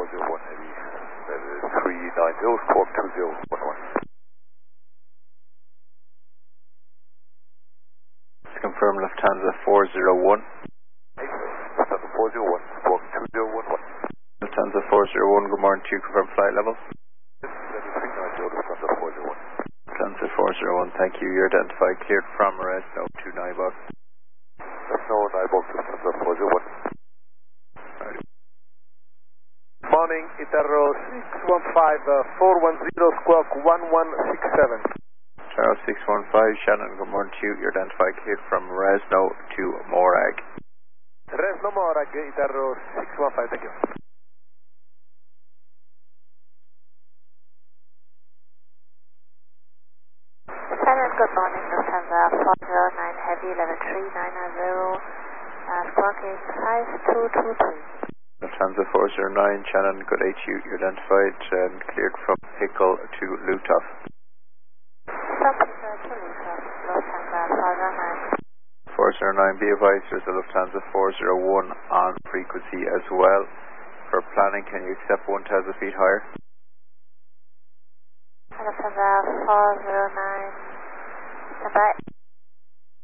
401 Heavy, that is 390, squawk 2011. Confirm Lufthansa 401. Lufthansa 401, squawk 2011. Lufthansa 401, good morning to you, confirm flight level. That is 390, Lufthansa 401. Lufthansa 401, thank you. You're identified, cleared from arrest, no 2 Nybok. That's no Nybok, Lufthansa 401. Right. Morning, Itaro 615, 410, squawk 1167. Charles 615, Shannon, good morning to you. You're identified, cleared from Resno to Morag. Resno Morag, Itaro 615, thank you. Shannon, good morning, Lufthansa 409 Heavy, level 3990, squawk is 5223. Lufthansa 409, Shannon, good day to you. You're identified and cleared from Pickle to Lutov. Stop Pickle to Lutov, Lufthansa 409. 409, be advised there's a Lufthansa 401 on frequency as well. For planning, can you accept 1,000 feet higher? Lufthansa 409, stand by.